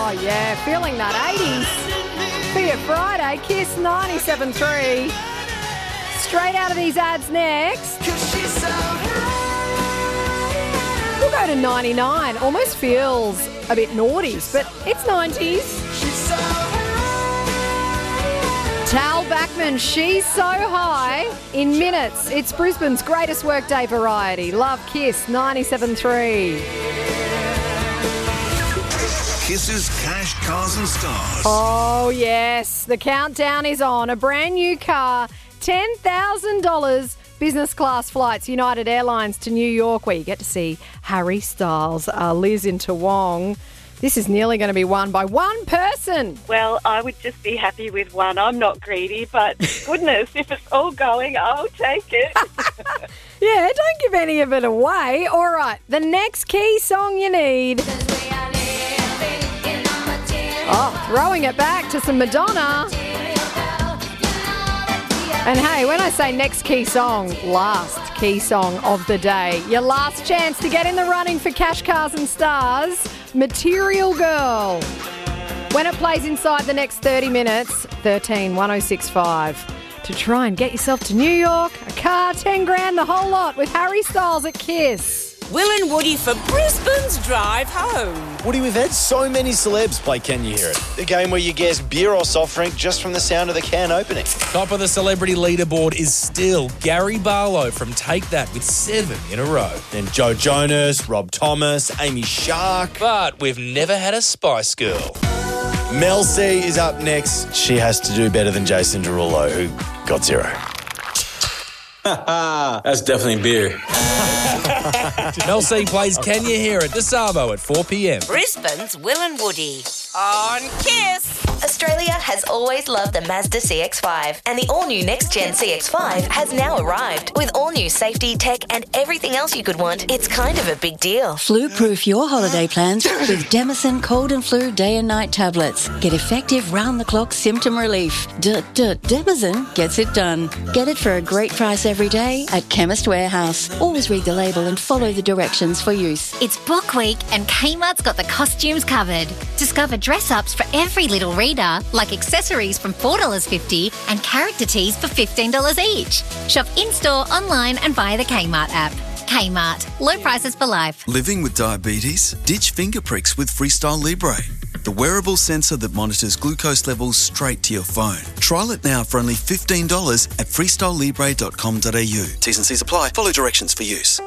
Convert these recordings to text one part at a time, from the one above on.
Oh, yeah, feeling that 80s. For your Friday, Kiss 97.3. Straight out of these ads next. We'll go to 99. Almost feels a bit naughties, but it's 90s. Tal Bachman, She's So High. In minutes, it's Brisbane's greatest workday variety. Love Kiss 97.3. Kiss's Cash, Cars and Stars. Oh, yes. The countdown is on. A brand new car, $10,000 business class flights, United Airlines to New York, where you get to see Harry Styles, Liz in Toowong. This is nearly going to be won by one person. Well, I would just be happy with one. I'm not greedy, but goodness, if it's all going, I'll take it. Yeah, don't give any of it away. All right, the next key song you need. Oh, throwing it back to some Madonna. And hey, when I say next key song, last key song of the day, your last chance to get in the running for Cash, Cars and Stars, Material Girl. When it plays inside the next 30 minutes, 13 1065. To try and get yourself to New York, a car, 10 grand, the whole lot with Harry Styles at Kiss. Will and Woody for Brisbane's Drive Home. Woody, we've had so many celebs play Can You Hear It? The game where you guess beer or soft drink just from the sound of the can opening. Top of the celebrity leaderboard is still Gary Barlow from Take That with 7 in a row. Then Joe Jonas, Rob Thomas, Amy Shark. But we've never had a Spice Girl. Mel C is up next. She has to do better than Jason Derulo, who got 0. That's definitely beer. Mel C plays Can You Hear It? The Savo at 4 p.m. Brisbane's Will and Woody on Kiss. Australia has always loved the Mazda CX-5, and the all-new next-gen CX-5 has now arrived. With all-new safety, tech, and everything else you could want, it's kind of a big deal. Flu-proof your holiday plans with Demison Cold and Flu Day and Night tablets. Get effective round-the-clock symptom relief. Demison gets it done. Get it for a great price every day at Chemist Warehouse. Always read the label and follow the directions for use. It's Book Week and Kmart's got the costumes covered. Discover dress-ups for every little reader, like accessories from $4.50 and character tees for $15 each. Shop in-store, online and via the Kmart app. Kmart. Low prices for life. Living with diabetes? Ditch finger pricks with Freestyle Libre, the wearable sensor that monitors glucose levels straight to your phone. Trial it now for only $15 at freestylelibre.com.au. T's and C's apply. Follow directions for use.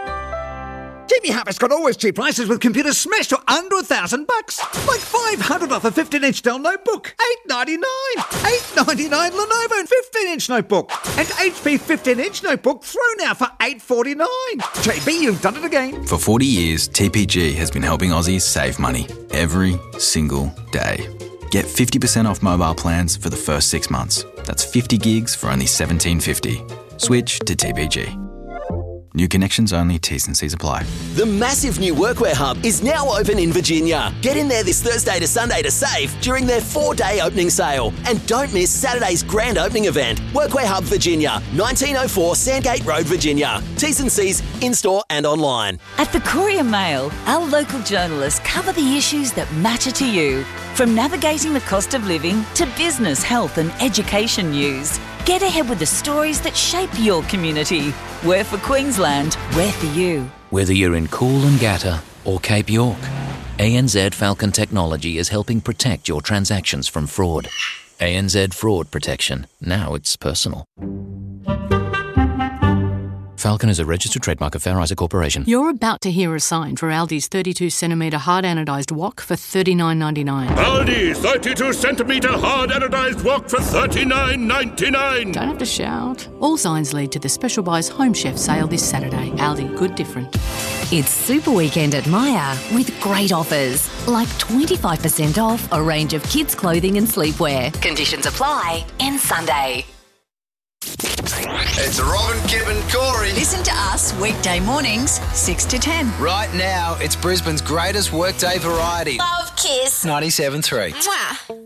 JB Harvest got always cheap prices with computers smashed to under $1,000. Like $500 off a 15-inch Dell notebook, $899. $899 Lenovo 15-inch notebook, and HP 15-inch notebook thrown out for $849. JB, you've done it again. For 40 years, TPG has been helping Aussies save money every single day. Get 50% off mobile plans for the first 6 months. That's 50 gigs for only $17.50. Switch to TPG. New connections only, T's and C's apply. The massive new Workwear Hub is now open in Virginia. Get in there this Thursday to Sunday to save during their 4-day opening sale. And don't miss Saturday's grand opening event. Workwear Hub Virginia, 1904 Sandgate Road, Virginia. T's and C's in-store and online. At the Courier Mail, our local journalists cover the issues that matter to you. From navigating the cost of living to business, health and education news. Get ahead with the stories that shape your community. We're for Queensland, we're for you. Whether you're in Coolangatta or Cape York, ANZ Falcon Technology is helping protect your transactions from fraud. ANZ Fraud Protection. Now it's personal. Falcon is a registered trademark of Fair Isaac Corporation. You're about to hear a sign for Aldi's 32cm hard anodised wok for $39.99. Aldi 32cm hard anodised wok for $39.99. Don't have to shout. All signs lead to the Special Buys Home Chef sale this Saturday. Aldi, good different. It's Super Weekend at Myer with great offers, like 25% off a range of kids' clothing and sleepwear. Conditions apply. End Sunday. It's Robin, Kip and Corey. Listen to us weekday mornings 6 to 10. Right now, it's Brisbane's greatest workday variety. Love Kiss. 97.3. Mwah.